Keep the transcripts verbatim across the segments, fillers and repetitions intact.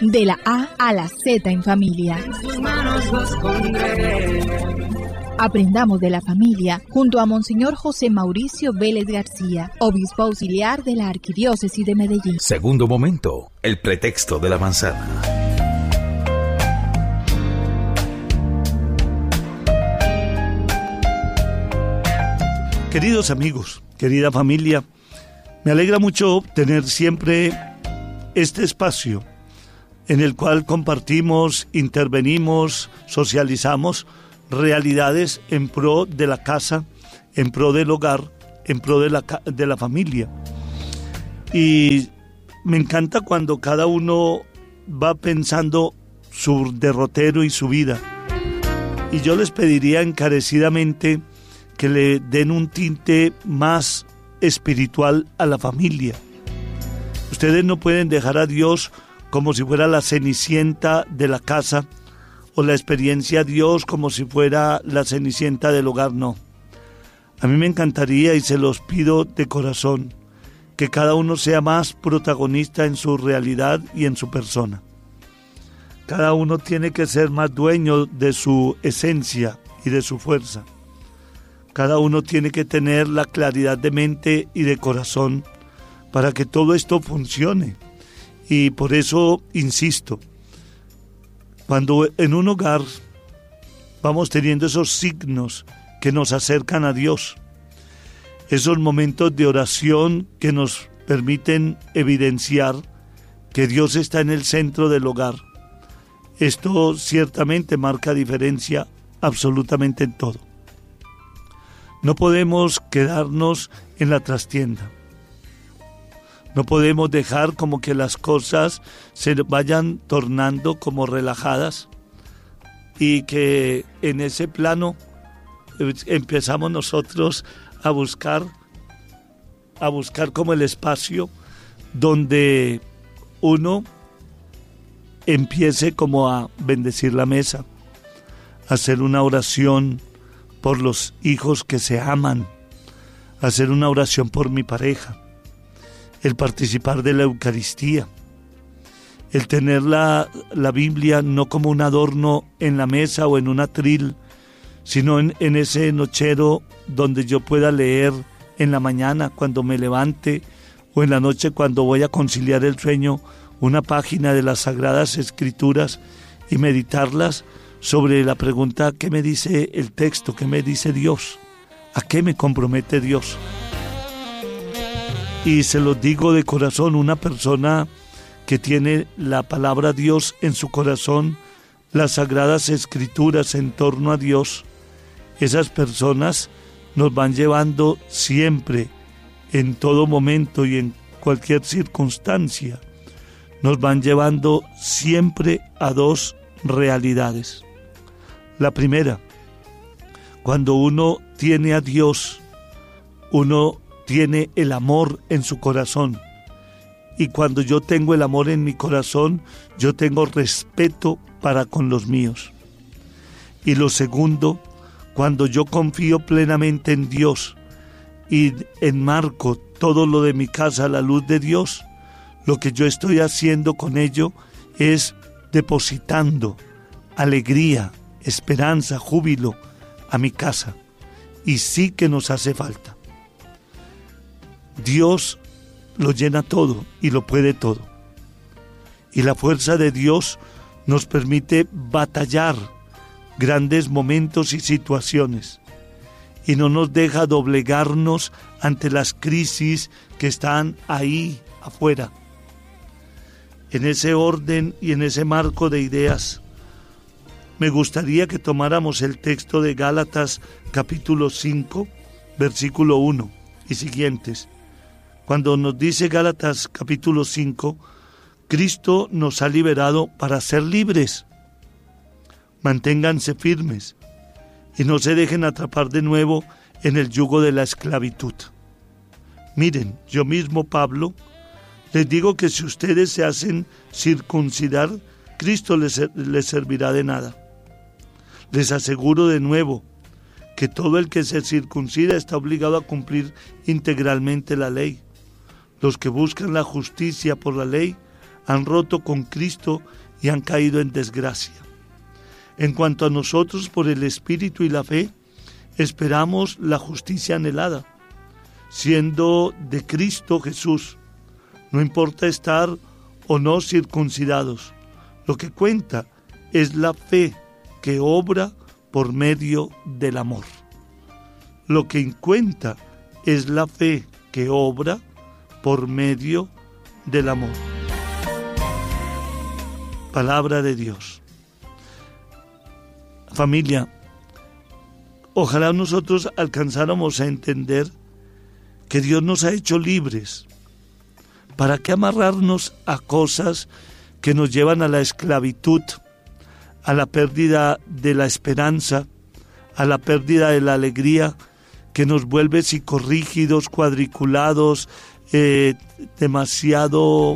De la A a la Z en familia. En sus manos los pondré. Aprendamos de la familia junto a Monseñor José Mauricio Vélez García, obispo auxiliar de la Arquidiócesis de Medellín. Segundo momento, el pretexto de la manzana. Queridos amigos, querida familia, me alegra mucho tener siempre este espacio en el cual compartimos, intervenimos, socializamos realidades en pro de la casa, en pro del hogar, en pro de la, de la familia. Y me encanta cuando cada uno va pensando su derrotero y su vida. Y yo les pediría encarecidamente que le den un tinte más espiritual a la familia. Ustedes no pueden dejar a Dios como si fuera la cenicienta de la casa, o la experiencia a Dios como si fuera la cenicienta del hogar, no. A mí me encantaría, y se los pido de corazón, que cada uno sea más protagonista en su realidad y en su persona. Cada uno tiene que ser más dueño de su esencia y de su fuerza. Cada uno tiene que tener la claridad de mente y de corazón para que todo esto funcione. Y por eso insisto, cuando en un hogar vamos teniendo esos signos que nos acercan a Dios, esos momentos de oración que nos permiten evidenciar que Dios está en el centro del hogar, esto ciertamente marca diferencia absolutamente en todo. No podemos quedarnos en la trastienda. No podemos dejar como que las cosas se vayan tornando como relajadas y que en ese plano empezamos nosotros a buscar, a buscar como el espacio donde uno empiece como a bendecir la mesa, a hacer una oración por los hijos que se aman, a hacer una oración por mi pareja, el participar de la Eucaristía, el tener la, la Biblia no como un adorno en la mesa o en un atril, sino en, en ese nochero donde yo pueda leer en la mañana cuando me levante o en la noche cuando voy a conciliar el sueño una página de las Sagradas Escrituras y meditarlas sobre la pregunta: ¿qué me dice el texto? ¿Qué me dice Dios? ¿A qué me compromete Dios? Y se los digo de corazón, una persona que tiene la palabra Dios en su corazón, las Sagradas Escrituras en torno a Dios, esas personas nos van llevando siempre, en todo momento y en cualquier circunstancia, nos van llevando siempre a dos realidades. La primera, cuando uno tiene a Dios, uno tiene el amor en su corazón. Y cuando yo tengo el amor en mi corazón, yo tengo respeto para con los míos. Y lo segundo, cuando yo confío plenamente en Dios y enmarco todo lo de mi casa a la luz de Dios, lo que yo estoy haciendo con ello es depositando alegría, esperanza, júbilo a mi casa. Y sí que nos hace falta. Dios lo llena todo y lo puede todo. Y la fuerza de Dios nos permite batallar grandes momentos y situaciones. Y no nos deja doblegarnos ante las crisis que están ahí afuera. En ese orden y en ese marco de ideas, me gustaría que tomáramos el texto de Gálatas capítulo cinco, versículo uno y siguientes. Cuando nos dice Gálatas capítulo cinco, Cristo nos ha liberado para ser libres. Manténganse firmes y no se dejen atrapar de nuevo en el yugo de la esclavitud. Miren, yo mismo, Pablo, les digo que si ustedes se hacen circuncidar, Cristo les, les servirá de nada. Les aseguro de nuevo que todo el que se circuncida está obligado a cumplir integralmente la ley. Los que buscan la justicia por la ley han roto con Cristo y han caído en desgracia. En cuanto a nosotros, por el Espíritu y la fe, esperamos la justicia anhelada, siendo de Cristo Jesús. No importa estar o no circuncidados, lo que cuenta es la fe que obra por medio del amor. Lo que cuenta es la fe que obra por medio del amor. Palabra de Dios. Familia, ojalá nosotros alcanzáramos a entender que Dios nos ha hecho libres. ¿Para qué amarrarnos a cosas que nos llevan a la esclavitud, a la pérdida de la esperanza, a la pérdida de la alegría, que nos vuelve psicorrígidos, cuadriculados, eh, demasiado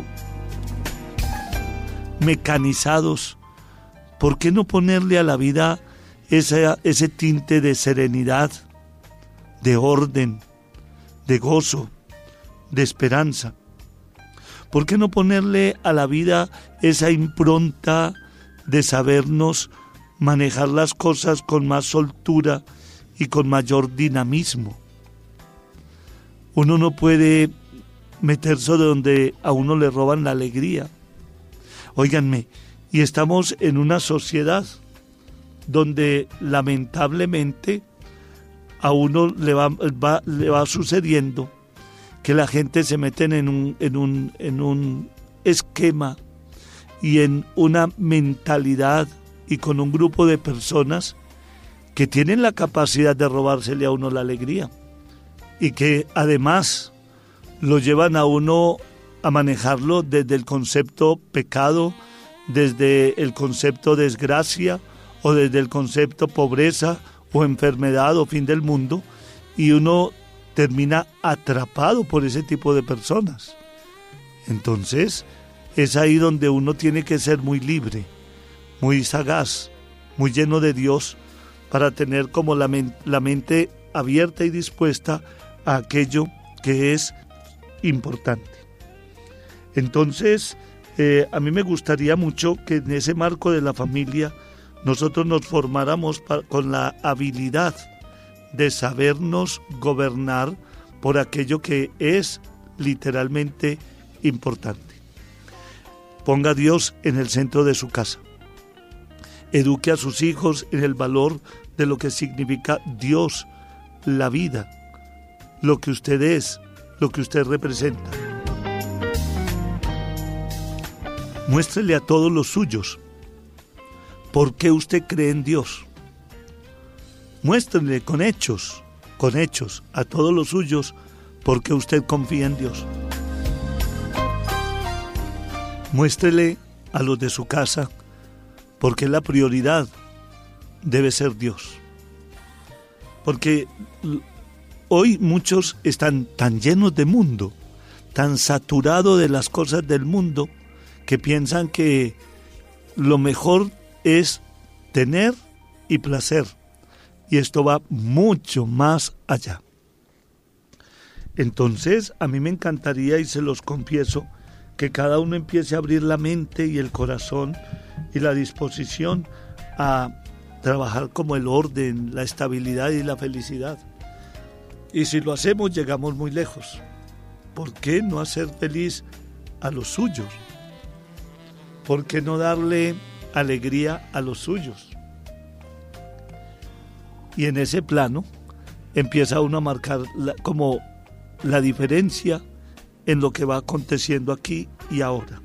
mecanizados? ¿Por qué no ponerle a la vida ese, ese tinte de serenidad, de orden, de gozo, de esperanza? ¿Por qué no ponerle a la vida esa impronta de sabernos manejar las cosas con más soltura y con mayor dinamismo? Uno no puede meterse donde a uno le roban la alegría. Óiganme, y estamos en una sociedad donde lamentablemente a uno le va, va, le va sucediendo que la gente se mete en un, en un, en un esquema y en una mentalidad y con un grupo de personas que tienen la capacidad de robársele a uno la alegría y que además lo llevan a uno a manejarlo desde el concepto pecado, desde el concepto desgracia o desde el concepto pobreza o enfermedad o fin del mundo, y uno termina atrapado por ese tipo de personas. Entonces es ahí donde uno tiene que ser muy libre, muy sagaz, muy lleno de Dios, para tener como la, men- la mente abierta y dispuesta a aquello que es importante. Entonces, eh, a mí me gustaría mucho que en ese marco de la familia nosotros nos formáramos pa- con la habilidad de sabernos gobernar por aquello que es literalmente importante. Ponga a Dios en el centro de su casa. Eduque a sus hijos en el valor de lo que significa Dios, la vida, lo que usted es, lo que usted representa. Muéstrele a todos los suyos por qué usted cree en Dios. Muéstrele con hechos, con hechos a todos los suyos por qué usted confía en Dios. Muéstrele a los de su casa porque la prioridad debe ser Dios. Porque hoy muchos están tan llenos de mundo, tan saturados de las cosas del mundo, que piensan que lo mejor es tener y placer. Y esto va mucho más allá. Entonces, a mí me encantaría, y se los confieso, que cada uno empiece a abrir la mente y el corazón y la disposición a trabajar como el orden, la estabilidad y la felicidad. Y si lo hacemos, llegamos muy lejos. ¿Por qué no hacer feliz a los suyos? ¿Por qué no darle alegría a los suyos? Y en ese plano empieza uno a marcar la, como la diferencia en lo que va aconteciendo aquí y ahora.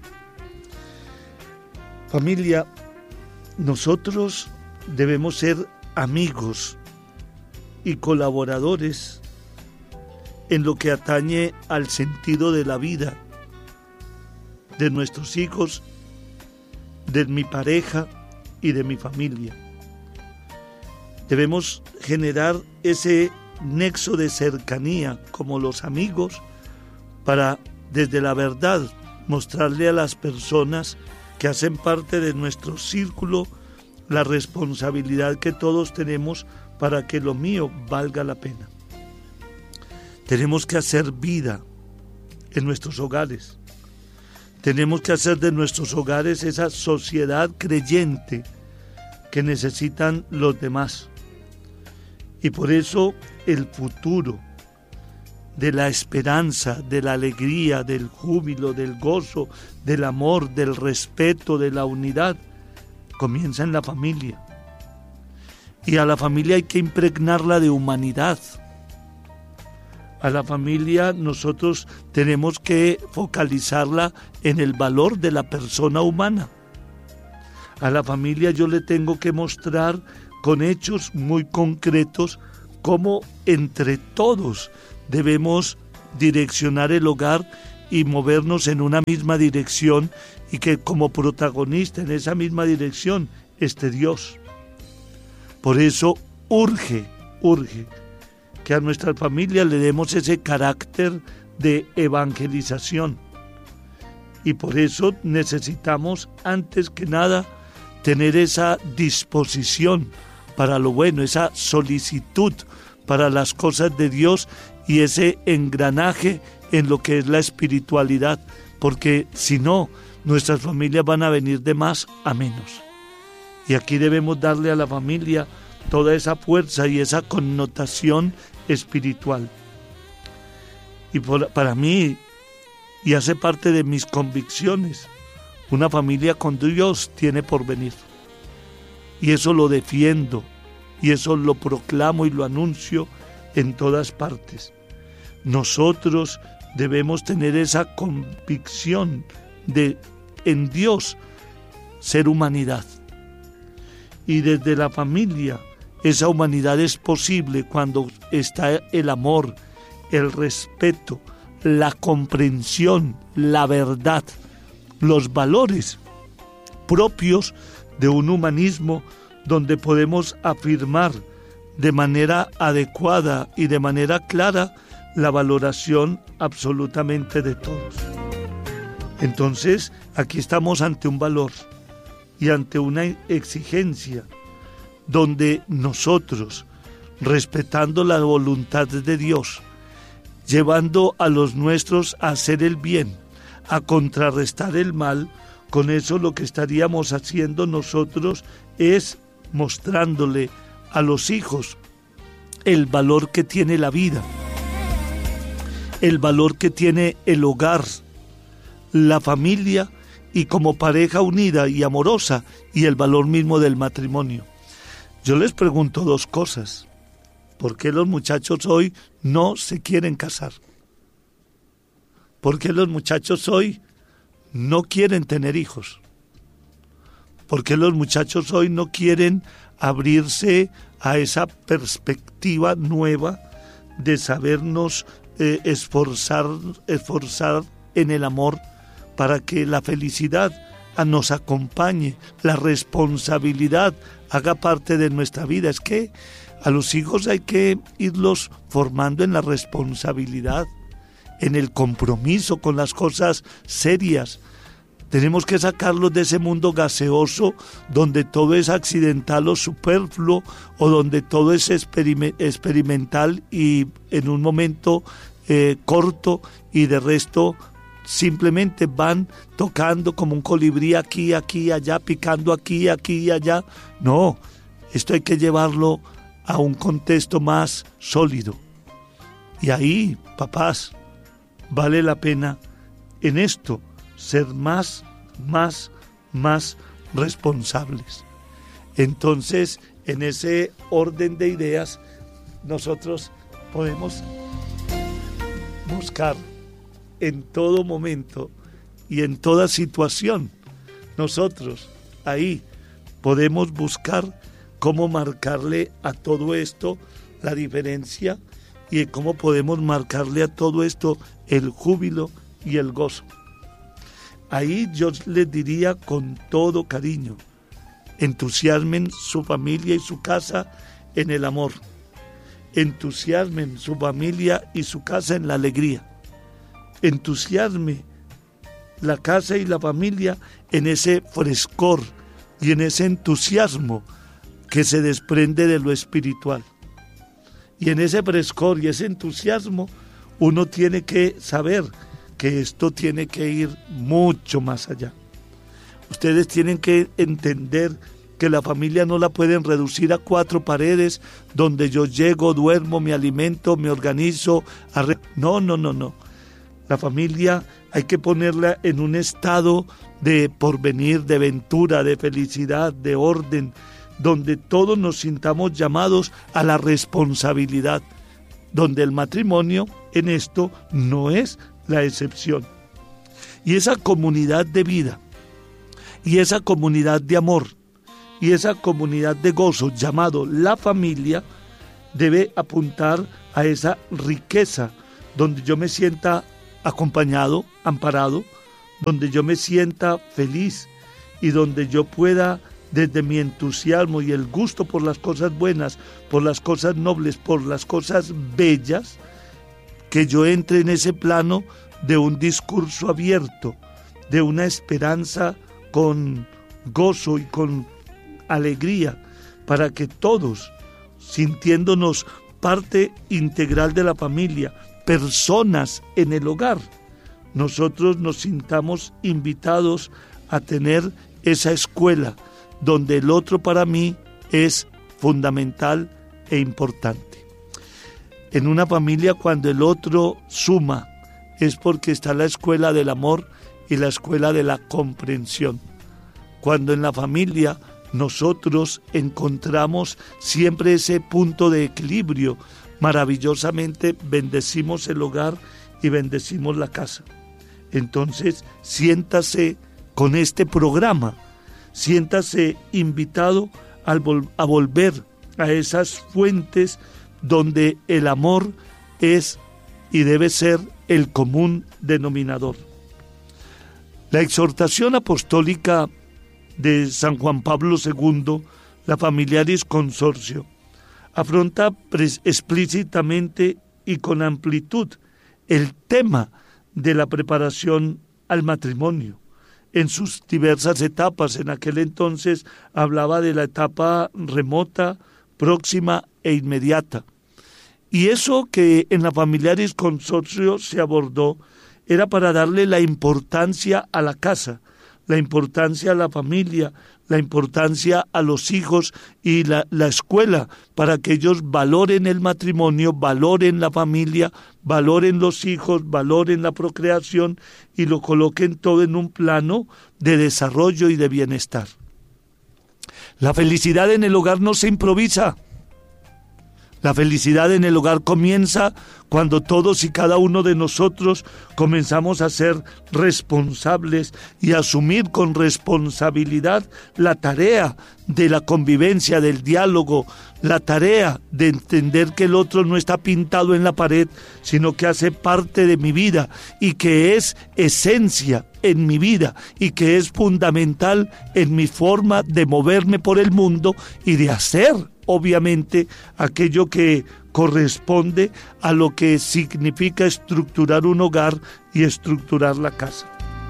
Familia, nosotros debemos ser amigos y colaboradores en lo que atañe al sentido de la vida, de nuestros hijos, de mi pareja y de mi familia. Debemos generar ese nexo de cercanía como los amigos para, desde la verdad, mostrarle a las personas que hacen parte de nuestro círculo la responsabilidad que todos tenemos para que lo mío valga la pena. Tenemos que hacer vida en nuestros hogares. tenemos que hacer de nuestros hogares esa sociedad creyente que necesitan los demás. Y por eso el futuro de la esperanza, de la alegría, del júbilo, del gozo, del amor, del respeto, de la unidad, comienza en la familia. Y a la familia hay que impregnarla de humanidad. A la familia nosotros tenemos que focalizarla en el valor de la persona humana. A la familia yo le tengo que mostrar con hechos muy concretos cómo entre todos debemos direccionar el hogar y movernos en una misma dirección, y que como protagonista en esa misma dirección esté Dios. Por eso urge, urge que a nuestra familia le demos ese carácter de evangelización. Y por eso necesitamos, antes que nada, tener esa disposición para lo bueno, esa solicitud para las cosas de Dios y ese engranaje en lo que es la espiritualidad, porque si no, nuestras familias van a venir de más a menos. Y aquí debemos darle a la familia toda esa fuerza y esa connotación espiritual. Y por, para mí, y hace parte de mis convicciones, una familia con Dios tiene por venir. Y eso lo defiendo, y eso lo proclamo y lo anuncio en todas partes. Nosotros debemos tener esa convicción de en Dios ser humanidad. Y desde la familia, esa humanidad es posible cuando está el amor, el respeto, la comprensión, la verdad, los valores propios de un humanismo donde podemos afirmar de manera adecuada y de manera clara la valoración absolutamente de todos. Entonces, aquí estamos ante un valor y ante una exigencia donde nosotros, respetando la voluntad de Dios, llevando a los nuestros a hacer el bien, a contrarrestar el mal, con eso lo que estaríamos haciendo nosotros es mostrándole a los hijos el valor que tiene la vida, el valor que tiene el hogar, la familia y como pareja unida y amorosa, y el valor mismo del matrimonio. Yo les pregunto dos cosas. ¿Por qué los muchachos hoy no se quieren casar? ¿Por qué los muchachos hoy no quieren tener hijos? ¿Por qué los muchachos hoy no quieren abrirse a esa perspectiva nueva de sabernos eh, esforzar, esforzar en el amor para que la felicidad nos acompañe, la responsabilidad haga parte de nuestra vida? Es que a los hijos hay que irlos formando en la responsabilidad, en el compromiso con las cosas serias. Tenemos que sacarlos de ese mundo gaseoso donde todo es accidental o superfluo, o donde todo es experime- experimental y en un momento eh, corto, y de resto simplemente van tocando como un colibrí aquí, aquí, allá, picando aquí, aquí y allá. No, esto hay que llevarlo a un contexto más sólido. Y ahí, papás, vale la pena en esto ser más, más, más responsables. Entonces, en ese orden de ideas, nosotros podemos buscar en todo momento y en toda situación. Nosotros ahí podemos buscar cómo marcarle a todo esto la diferencia, y cómo podemos marcarle a todo esto el júbilo y el gozo. Ahí yo les diría con todo cariño, entusiasmen su familia y su casa en el amor, entusiasmen su familia y su casa en la alegría, entusiasme la casa y la familia en ese frescor y en ese entusiasmo que se desprende de lo espiritual. Y en ese frescor y ese entusiasmo uno tiene que saber que esto tiene que ir mucho más allá. Ustedes tienen que entender que la familia no la pueden reducir a cuatro paredes donde yo llego, duermo, me alimento, me organizo. Arre... No, no, no, no. La familia hay que ponerla en un estado de porvenir, de ventura, de felicidad, de orden, donde todos nos sintamos llamados a la responsabilidad, donde el matrimonio en esto no es la excepción. Y esa comunidad de vida, y esa comunidad de amor, y esa comunidad de gozo llamado la familia, debe apuntar a esa riqueza donde yo me sienta acompañado, amparado, donde yo me sienta feliz y donde yo pueda, desde mi entusiasmo y el gusto por las cosas buenas, por las cosas nobles, por las cosas bellas, que yo entre en ese plano de un discurso abierto, de una esperanza con gozo y con alegría, para que todos, sintiéndonos parte integral de la familia, personas en el hogar, nosotros nos sintamos invitados a tener esa escuela donde el otro para mí es fundamental e importante. En una familia, cuando el otro suma, es porque está la escuela del amor y la escuela de la comprensión. Cuando en la familia nosotros encontramos siempre ese punto de equilibrio, maravillosamente bendecimos el hogar y bendecimos la casa. Entonces, siéntase con este programa, siéntase invitado a, vol- a volver a esas fuentes donde el amor es y debe ser el común denominador. La exhortación apostólica de San Juan Pablo segundo, la Familiaris Consortio, afronta pres- explícitamente y con amplitud el tema de la preparación al matrimonio en sus diversas etapas. En aquel entonces hablaba de la etapa remota, próxima e inmediata. Y eso que en la Familiaris Consortio se abordó era para darle la importancia a la casa, la importancia a la familia, la importancia a los hijos y la, la escuela, para que ellos valoren el matrimonio, valoren la familia, valoren los hijos, valoren la procreación y lo coloquen todo en un plano de desarrollo y de bienestar. La felicidad en el hogar no se improvisa. La felicidad en el hogar comienza cuando todos y cada uno de nosotros comenzamos a ser responsables y a asumir con responsabilidad la tarea de la convivencia, del diálogo, la tarea de entender que el otro no está pintado en la pared, sino que hace parte de mi vida y que es esencia en mi vida y que es fundamental en mi forma de moverme por el mundo y de hacer, obviamente, aquello que corresponde a lo que significa estructurar un hogar y estructurar la casa.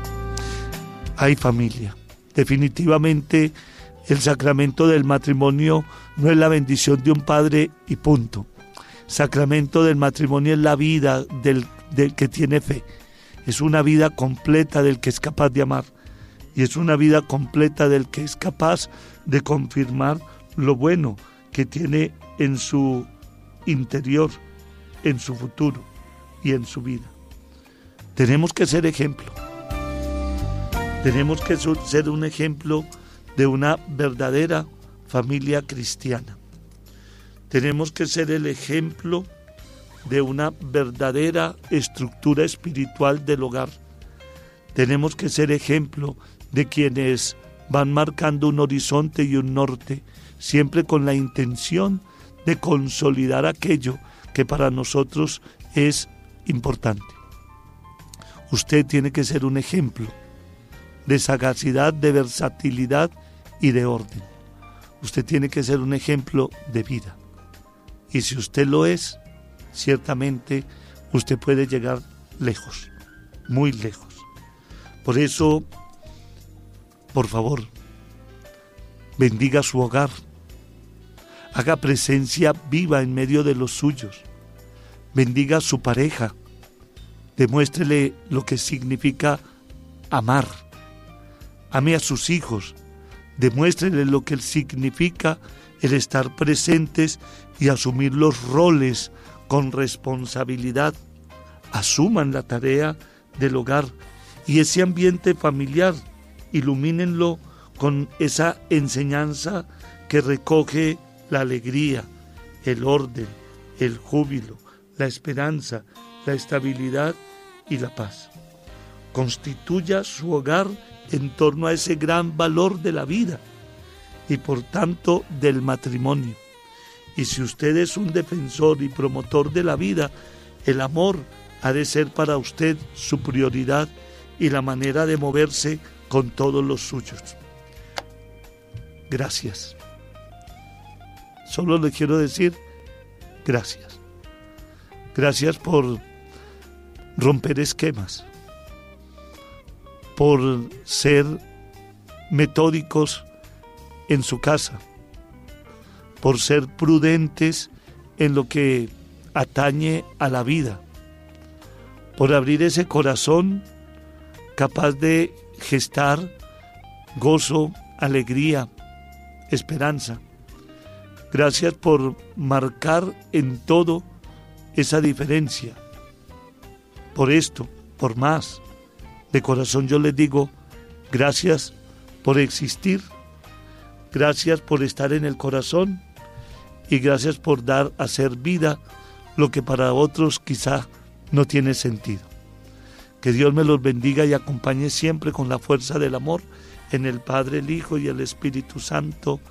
Hay familia. Definitivamente el sacramento del matrimonio no es la bendición de un padre y punto. Sacramento del matrimonio es la vida del, del que tiene fe. Es una vida completa del que es capaz de amar. Y es una vida completa del que es capaz de confirmar lo bueno que tiene en su interior, en su futuro y en su vida. Tenemos que ser ejemplo. Tenemos que ser un ejemplo de una verdadera familia cristiana. Tenemos que ser el ejemplo de una verdadera estructura espiritual del hogar. Tenemos que ser ejemplo de quienes van marcando un horizonte y un norte, siempre con la intención de consolidar aquello que para nosotros es importante. Usted tiene que ser un ejemplo de sagacidad, de versatilidad y de orden. Usted tiene que ser un ejemplo de vida. Y si usted lo es, ciertamente usted puede llegar lejos, muy lejos. Por eso, por favor, bendiga su hogar. Haga presencia viva en medio de los suyos. Bendiga a su pareja. Demuéstrele lo que significa amar. Ame a sus hijos. Demuéstrele lo que significa el estar presentes y asumir los roles con responsabilidad. Asuman la tarea del hogar y ese ambiente familiar, ilumínenlo con esa enseñanza que recoge la alegría, el orden, el júbilo, la esperanza, la estabilidad y la paz. Constituya su hogar en torno a ese gran valor de la vida y por tanto del matrimonio. Y si usted es un defensor y promotor de la vida, el amor ha de ser para usted su prioridad y la manera de moverse con todos los suyos. Gracias. Solo le quiero decir gracias. Gracias por romper esquemas, por ser metódicos en su casa, por ser prudentes en lo que atañe a la vida, por abrir ese corazón capaz de gestar gozo, alegría, esperanza. Gracias por marcar en todo esa diferencia. Por esto, por más, de corazón yo les digo, gracias por existir, gracias por estar en el corazón y gracias por dar a ser vida lo que para otros quizá no tiene sentido. Que Dios me los bendiga y acompañe siempre con la fuerza del amor en el Padre, el Hijo y el Espíritu Santo.